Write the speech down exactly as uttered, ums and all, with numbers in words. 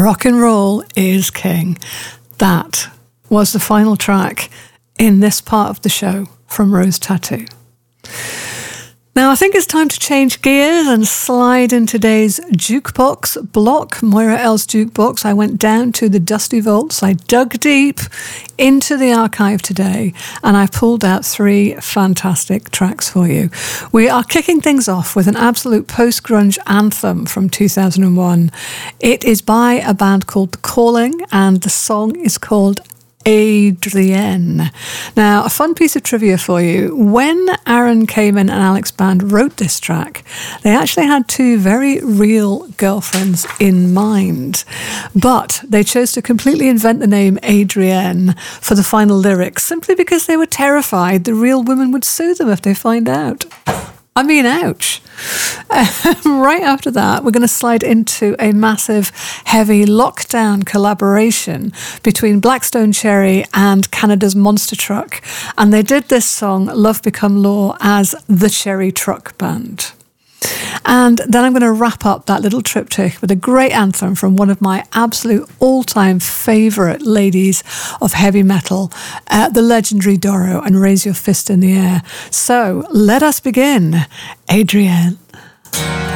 Rock and Roll is King. That was the final track in this part of the show from Rose Tattoo. Now, I think it's time to change gears and slide in today's jukebox block, Moira L's jukebox. I went down to the dusty vaults. I dug deep into the archive today, and I pulled out three fantastic tracks for you. We are kicking things off with an absolute post-grunge anthem from two thousand one. It is by a band called The Calling, and the song is called Adrienne. Now, a fun piece of trivia for you. When Aaron Kamen and Alex Band wrote this track, they actually had two very real girlfriends in mind. But they chose to completely invent the name Adrienne for the final lyrics simply because they were terrified the real women would sue them if they find out. I mean, ouch. Um, right after that, we're going to slide into a massive, heavy lockdown collaboration between Blackstone Cherry and Canada's Monster Truck. And they did this song, Love Become Law, as the Cherry Truck Band. And then I'm going to wrap up that little triptych with a great anthem from one of my absolute all-time favourite ladies of heavy metal, uh, the legendary Doro, and Raise Your Fist in the Air. So let us begin. Adrienne.